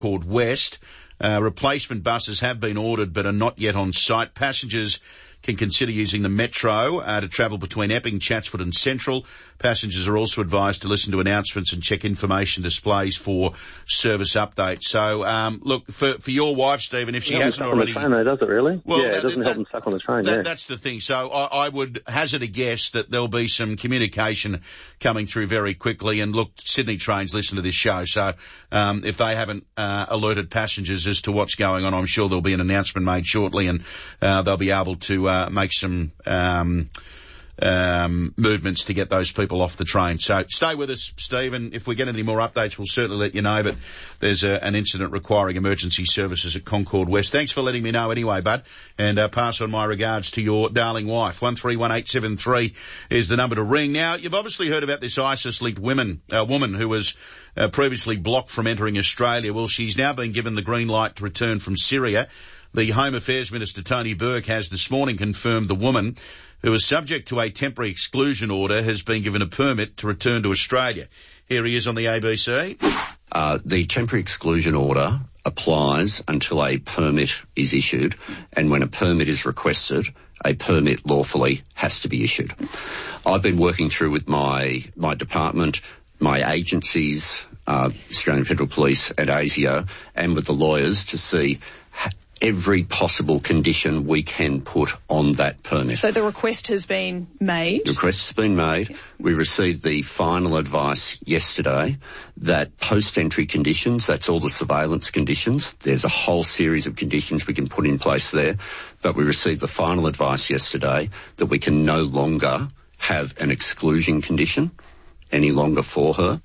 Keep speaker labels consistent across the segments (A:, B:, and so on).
A: Concord West. Replacement buses have been ordered but are not yet on site. Passengers can consider using the Metro to travel between Epping, Chatswood and Central. Passengers are also advised to listen to announcements and check information displays for service updates. So, look, for your wife, Stephen, if she hasn't already...
B: It doesn't help on the train, though, does it really?
A: Well,
B: it doesn't help them stuck on the train,
A: That's the thing. So I would hazard a guess that there'll be some communication coming through very quickly. And look, Sydney Trains listen to this show. So if they haven't alerted passengers as to what's going on, I'm sure there'll be an announcement made shortly and they'll be able to make some movements to get those people off the train. So stay with us, Stephen. If we get any more updates, we'll certainly let you know. But there's an incident requiring emergency services at Concord West. Thanks for letting me know anyway, bud. And pass on my regards to your darling wife. 131873 is the number to ring. Now, you've obviously heard about this ISIS-linked woman who was previously blocked from entering Australia. Well, she's now been given the green light to return from Syria. The Home Affairs Minister, Tony Burke, has this morning confirmed the woman, who is subject to a temporary exclusion order, has been given a permit to return to Australia. Here he is on the ABC.
C: The temporary exclusion order applies until a permit is issued, and when a permit is requested, a permit lawfully has to be issued. I've been working through with my department, my agencies, Australian Federal Police and ASIO, and with the lawyers to see every possible condition we can put on that permit.
D: So the request has been made?
C: The request has been made. We received the final advice yesterday that post-entry conditions, that's all the surveillance conditions, there's a whole series of conditions we can put in place there, but we received the final advice yesterday that we can no longer have an exclusion condition any longer for her.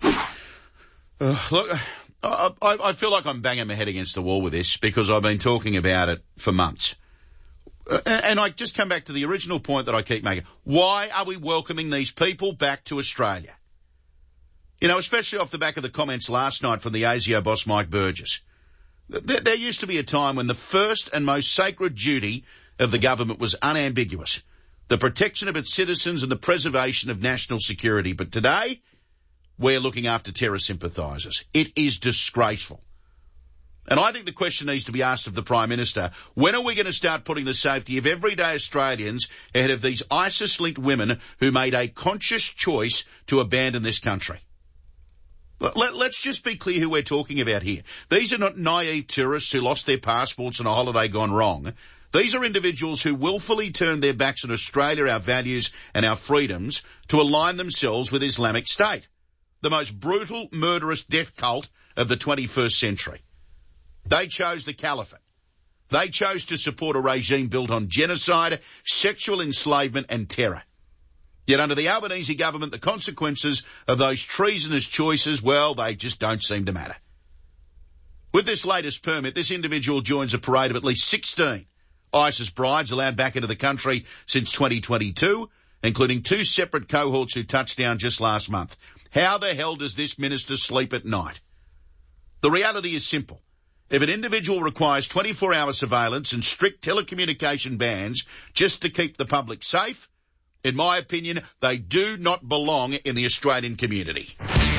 A: Look, I feel like I'm banging my head against the wall with this because I've been talking about it for months. And I just come back to the original point that I keep making. Why are we welcoming these people back to Australia? You know, especially off the back of the comments last night from the ASIO boss Mike Burgess. There used to be a time when the first and most sacred duty of the government was unambiguous. The protection of its citizens and the preservation of national security. But today, we're looking after terror sympathisers. It is disgraceful. And I think the question needs to be asked of the Prime Minister, when are we going to start putting the safety of everyday Australians ahead of these ISIS-linked women who made a conscious choice to abandon this country? Let's just be clear who we're talking about here. These are not naive tourists who lost their passports on a holiday gone wrong. These are individuals who willfully turned their backs on Australia, our values and our freedoms to align themselves with Islamic State, the most brutal, murderous death cult of the 21st century. They chose the caliphate. They chose to support a regime built on genocide, sexual enslavement and terror. Yet under the Albanese government, the consequences of those treasonous choices, well, they just don't seem to matter. With this latest permit, this individual joins a parade of at least 16 ISIS brides allowed back into the country since 2022, including 2 separate cohorts who touched down just last month. How the hell does this minister sleep at night? The reality is simple. If an individual requires 24-hour surveillance and strict telecommunication bans just to keep the public safe, in my opinion, they do not belong in the Australian community.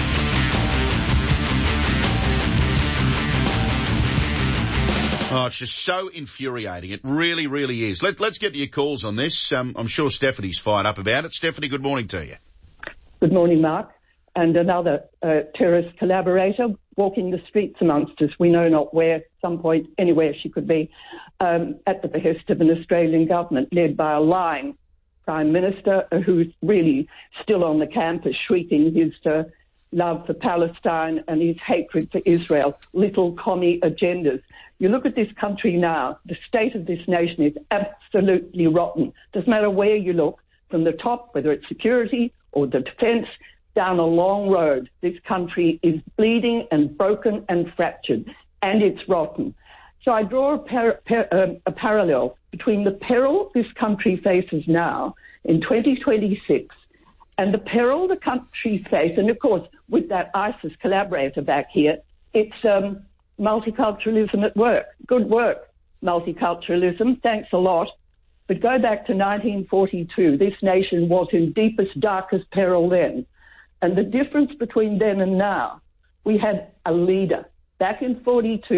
A: Oh, it's just so infuriating. It really, really is. Let's get to your calls on this. I'm sure Stephanie's fired up about it. Stephanie, good morning to you. Good
E: morning, Mark. And another terrorist collaborator walking the streets amongst us. We know not where, some point, anywhere she could be, at the behest of an Australian government led by a lying Prime Minister who's really still on the campus shrieking his love for Palestine and his hatred for Israel, little commie agendas. You look at this country now, the state of this nation is absolutely rotten. Doesn't matter where you look, from the top, whether it's security or the defence, down a long road. This country is bleeding and broken and fractured, and it's rotten. So I draw a parallel between the peril this country faces now in 2026 and the peril the country faces, and of course, with that ISIS collaborator back here, it's multiculturalism at work. Good work, multiculturalism. Thanks a lot. But go back to 1942. This nation was in deepest, darkest peril then. And the difference between then and now, we had a leader back in 42,